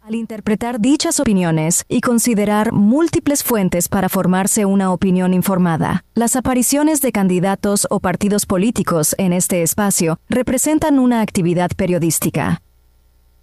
Al interpretar dichas opiniones y considerar múltiples fuentes para formarse una opinión informada, las apariciones de candidatos o partidos políticos en este espacio representan una actividad periodística.